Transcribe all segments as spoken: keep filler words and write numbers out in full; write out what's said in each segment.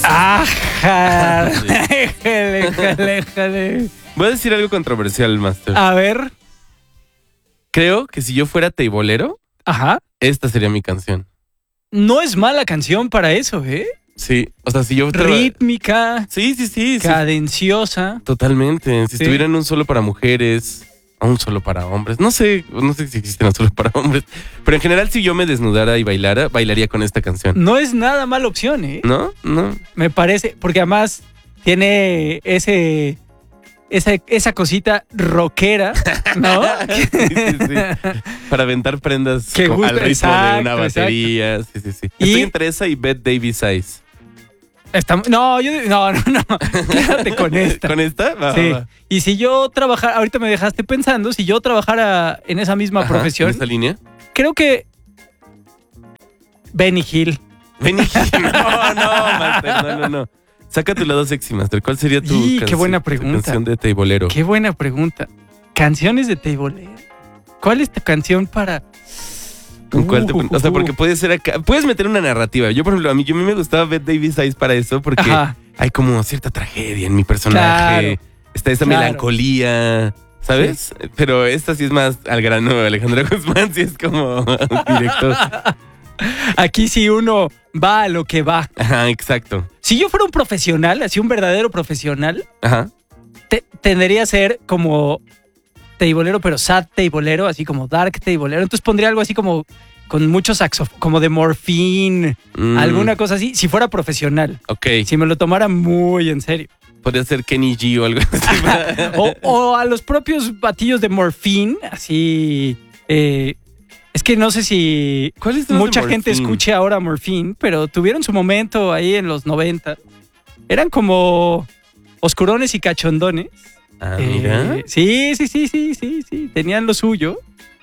¡Ajá! Déjale, déjale, déjale. Voy a decir algo controversial, Master. A ver. Creo que si yo fuera teibolero, Ajá. esta sería mi canción. No es mala canción para eso, ¿eh? Sí, o sea, si yo... traba- Rítmica, Sí, sí, sí. sí. cadenciosa. Totalmente. Si Sí. estuvieran un solo para mujeres, o un solo para hombres. No sé, no sé si existen un solo para hombres. Pero en general, si yo me desnudara y bailara, bailaría con esta canción. No es nada mala opción, ¿eh? ¿No? No. Me parece, porque además tiene ese... Esa, esa cosita rockera, ¿no? Sí, sí, sí. Para aventar prendas Que co- gusta, al ritmo exacto, de una batería. Sí, sí, sí. Y- Estoy entre esa y Bette Davis Eyes. Está- no, yo no, no, no. Quédate con esta. ¿Con esta? Va, Sí. va, va. Y si yo trabajara, ahorita me dejaste pensando, si yo trabajara en esa misma Ajá, profesión, ¿en esa línea? creo que Benny Hill. Benny Hill. No, no, Master, no, no, no. Saca tu lado sexy, Master. ¿Cuál sería tu, Y, qué canción- buena tu pregunta. canción de teibolero? Qué buena pregunta. Canciones de teibolero. ¿Cuál es tu canción para? ¿Con cuál te pon- Uh, O sea, uh, porque puede ser acá. Puedes meter una narrativa. Yo, por ejemplo, a mí, yo, a mí me gustaba Bette Davis Eyes para eso porque Ajá. hay como cierta tragedia en mi personaje. Claro, Está esa claro. melancolía, ¿sabes? Pero esta sí es más al grano. Alejandra Guzmán sí es como directo. Aquí sí uno va a lo que va. Ajá, exacto. Si yo fuera un profesional, así un verdadero profesional, Ajá. te- tendería a ser como teibolero, pero sad teibolero, así como dark teibolero. Entonces pondría algo así como con mucho saxo, como de Morphine, Mm, alguna cosa así, si fuera profesional. Ok. Si me lo tomara muy en serio. Podría ser Kenny G o algo así. O, o a los propios batillos de Morphine, así... eh, es que no sé si ¿Cuál es de los mucha de gente Morphine? escuche ahora Morphine, pero tuvieron su momento ahí en los noventa. Eran como oscurones y cachondones. Ah, Eh, mira. sí, sí, sí, sí, sí, sí. Tenían lo suyo.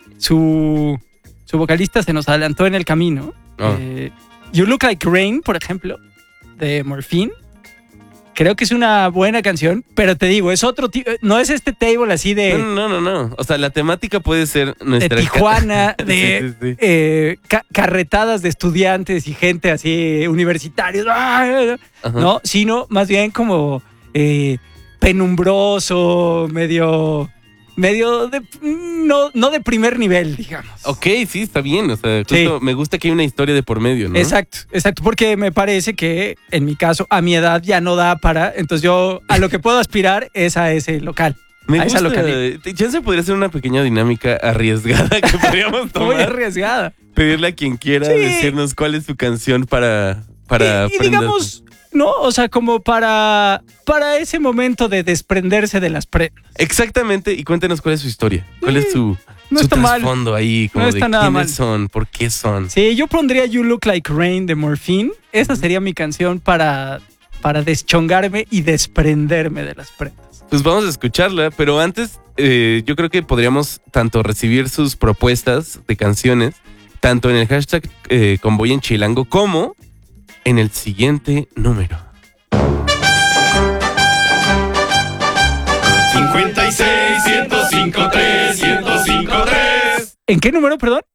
Su, su vocalista se nos adelantó en el camino. Oh. Eh, You Look Like Rain, por ejemplo, de Morphine. Creo que es una buena canción, pero te digo, es otro tipo. No es este table así de, No, no, no, no. O sea, la temática puede ser de nuestra. Tijuana, Sí, de sí, sí. eh, ca- carretadas de estudiantes y gente así universitarios, ¡ah! Ajá. ¿no? Sino más bien como eh, penumbroso, medio, medio de, no, no de primer nivel, digamos. Ok, sí, está bien. O sea, Sí. justo me gusta que hay una historia de por medio, ¿no? Exacto, exacto, porque me parece que en mi caso, a mi edad ya no da para, entonces yo a lo que puedo aspirar es a ese local. Me a esa gusta. localidad. Chance podría ser una pequeña dinámica arriesgada que podríamos Muy tomar. arriesgada. Pedirle a quien quiera Sí. decirnos cuál es su canción para. para y, y prendas. digamos, ¿no? O sea, como para, para ese momento de desprenderse de las prendas. Exactamente, y cuéntenos cuál es su historia. ¿Cuál es su, No su está mal. trasfondo ahí? Como No de está nada quiénes mal. son, por qué son. Sí, yo pondría You Look Like Rain de Morphine. Esa sería mi canción para, para deschongarme y desprenderme de las prendas. Pues vamos a escucharla, pero antes eh, yo creo que podríamos tanto recibir sus propuestas de canciones, tanto en el hashtag eh, Convoy en Chilango como en el siguiente número. cincuenta y seis, ciento cinco, tres, ciento cinco, tres. ¿En qué número, perdón?